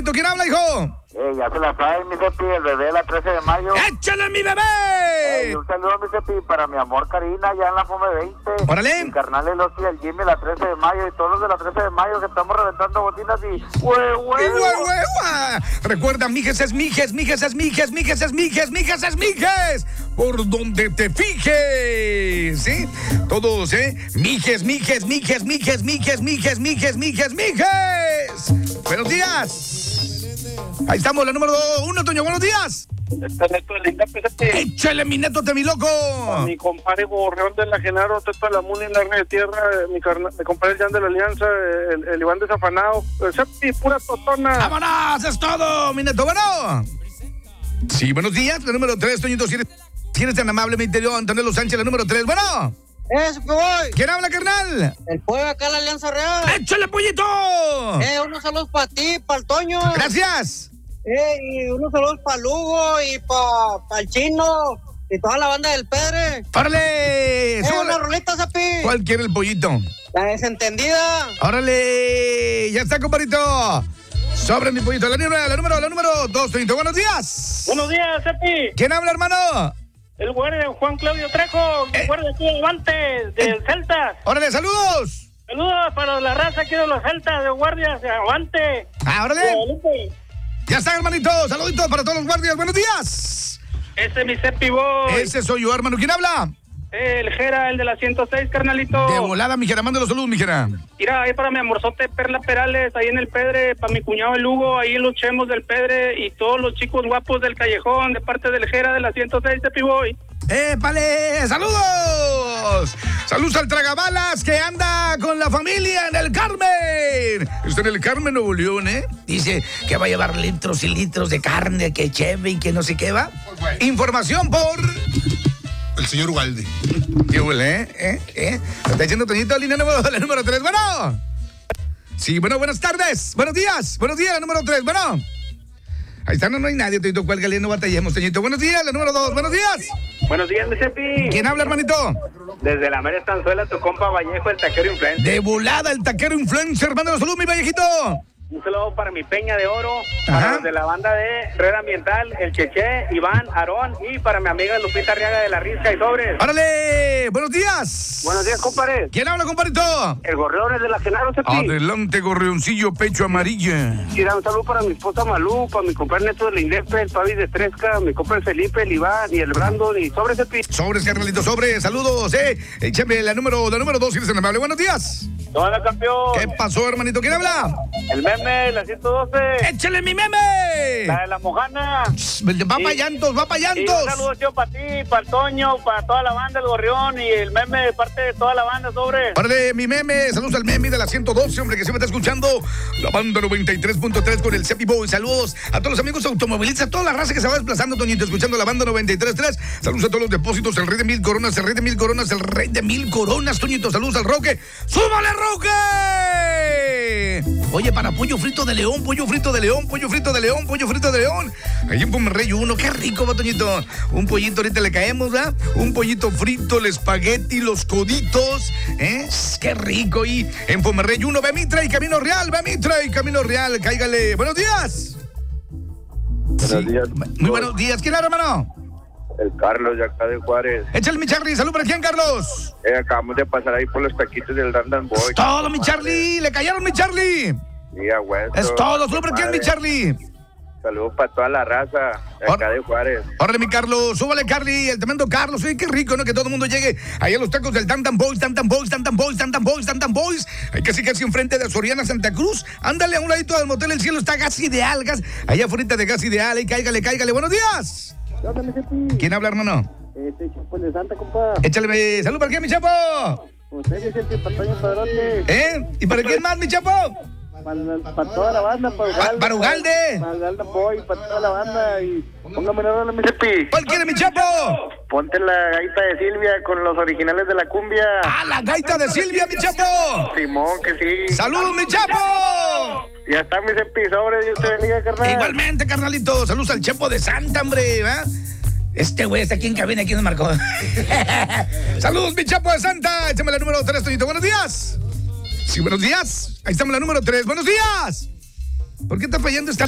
hermanito. ¿Quién habla, hijo? Ya se la trae, mi Cepi, el bebé, la 13 de mayo. ¡Échale, mi bebé! Un saludo, mi Cepi, para mi amor Karina, ya en la FOME 20. ¡Órale! Mi carnal el Osi, el Jimmy, la 13 de mayo, y todos los de la 13 de mayo que estamos reventando botinas y... Recuerda, mijes es mijes, mijes es mijes, mijes es mijes, mijes es mijes. Por donde te fijes, ¿sí? Todos, mijes, mijes, mijes, mijes, mijes, mijes, mijes, mijes, mijes. Buenos días. Ahí estamos, la número 1, Toño, buenos días. Está Neto de Linda, pésate. Échale, mi Neto, te mi loco. Mi compadre Gorrión de la Genaro, Teto de la Muni en la Red de Tierra, mi compadre Jan de la Alianza, el Iván desafanado. Cepi, pura totona. ¡Vámonos! ¡Es todo, mi Neto! Bueno. Sí, buenos días, la número 3, Toñito, si eres tan amable, mi interior, Antonio Sánchez, la número 3, bueno. ¡Eso que voy! ¿Quién habla, carnal? El pollo acá en la Alianza Real. ¡Échale, pollito! Unos saludos para ti, para el Toño. Gracias. Y unos saludos para Lugo y para el Chino y toda la banda del Pedre. ¡Órale! Una rolita, Zapi. ¿Cuál quiere el pollito? La desentendida. ¡Órale! ¡Ya está, compadrito! Sobre mi pollito. La número 2, Toñito. ¡Buenos días! Buenos días, Cepi. ¿Quién habla, hermano? El guardia Juan Claudio Trejo, el guardia aquí de Avantes, del Celta. ¡Órale, saludos! Saludos para la raza aquí de los Celtas, de guardias de Avante. ¡Órale! Ya está, hermanito. Saluditos para todos los guardias. ¡Buenos días! Ese es mi Cepi Boy. Ese soy yo, hermano. ¿Quién habla? El Jera, el de la 106, carnalito. De volada, mi Jera. Mándale los saludos, mi Jera. Mira, ahí para mi amorzote Perla Perales, ahí en el Pedre, para mi cuñado el Hugo, ahí en los chemos del Pedre, y todos los chicos guapos del callejón, de parte del Jera de la 106, Cepi Boy. ¡Épale! ¡Saludos! ¡Saludos al Tragabalas que anda con la familia en el Carmen! Está en el Carmen, Nuevo León, ¿eh? Dice que va a llevar litros y litros de carne, que cheve y que no sé qué va. Información por... el señor Ugalde. ¿Qué huele, ¿Está diciendo Toñito la número 3? Bueno. Sí, bueno, buenas tardes. Buenos días, la número 3, bueno. Ahí está, no hay nadie, Toñito, cuélgale, no batallemos, Toñito. Buenos días, la número 2, buenos días. Buenos días, mi Cepi. ¿Quién habla, hermanito? Desde la mera estanzuela, tu compa Vallejo, el taquero influencer. De volada, el taquero influencer, hermano, salud, mi Vallejito. Un saludo para mi Peña de Oro, para los de la banda de Red Ambiental, el Cheche, Iván, Aarón, y para mi amiga Lupita Arriaga de la Risca y Sobres. ¡Órale! ¡Buenos días! Buenos días, compadre. ¿Quién habla, compadrito? El Gorrión es de la Genaro, Cepi. Adelante, gorrioncillo, pecho amarilla. Mira, un saludo para mi esposa Malú, para mi compadre Neto de la Indepe, el Pavi de Tresca, mi compadre Felipe, el Iván y el Brandon, y Sobres, Cepi. Sobres, carnalito, sobres, saludos, Échame la número 2, si eres tan amable. Buenos días. Hola, campeón. ¿Qué pasó, hermanito? ¿Quién habla? El meme, la 112. ¡Échale mi meme! La de la Mojana. Va pa' llantos, va pa' Y llantos. un saludo yo para ti, para el Toño, para toda la banda, el Gorrión y el meme de parte de toda la banda, sobre. Órale, mi meme, saludos al meme de la 112, hombre, que siempre está escuchando la banda 93.3 con el Cepi Boy. Saludos a todos los amigos automovilistas, a toda la raza que se va desplazando, Toñito, escuchando la banda 93.3. Saludos a todos los depósitos, el rey de 1000 coronas, el rey de 1000 coronas, el rey de 1000 coronas, Toñito. Saludos al Roque. ¡Súbale, Roque! Oye, para pollo frito de león, pollo frito de león, pollo frito de león, pollo frito de león. Ahí en Pomerrey 1, qué rico, va, Toñito. Un pollito, ahorita le caemos, ¿verdad? Un pollito frito, el espagueti, los coditos, qué rico. Y en Pomerrey 1, Bemitra y Camino Real, cáigale. Buenos días. Buenos días. Muy buenos días. ¿Quién era, hermano? El Carlos de acá de Juárez. Échale, mi Charlie. Salud para quién, Carlos. Acabamos de pasar ahí por los taquitos del Randan Boy. Es todo, mi Charlie. Le cayeron, mi Charlie. Sí, a hueso. Es todo. Salud para quién, mi Charlie. Saludos para toda la raza de acá de Juárez. Órale, mi Carlos, súbale, Carly, el tremendo Carlos. Oye, qué rico, ¿no? Que todo el mundo llegue ahí a los tacos del Tantan Boys. Hay casi enfrente de Soriana Santa Cruz. Ándale a un ladito del motel El Cielo, está Gas Ideal, allá afuera de Gas Ideal. Ahí cáigale. Buenos días. ¿Quién habla, hermano? Chapo de Santa, compa. Échale, salud para quién, mi Chapo. Usted es el Pataño Padrote. ¿Y para quién más, mi Chapo? Para toda la banda, para Ugalde. Para Ugalde Boy, para toda la banda. Y póngame la rola, mi Cepi. ¿Cuál quiere, mi Chapo? Ponte la gaita de Silvia con los originales de la cumbia. ¡Ah, la gaita de Silvia, mi Chapo! Simón, que sí. ¡Saludos, mi Chapo! Ya está, mi Cepi, sobre, Dios te bendiga, carnal. Igualmente, carnalito. Saludos al Chepo de Santa, hombre, ¿verdad? Este güey está aquí en cabina, aquí nos marcó. Saludos, mi Chapo de Santa. Échame la número 3, Toñito. Buenos días. Sí, buenos días. Ahí estamos la número 3. Buenos días. ¿Por qué está fallando esta